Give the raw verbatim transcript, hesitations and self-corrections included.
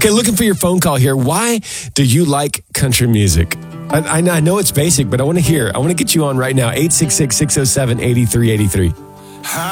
Okay, looking for your phone call here. Why do you like country music? I, I, I know it's basic, but I want to hear. I want to get you on right now. eight six six, six oh seven, eight three eight three.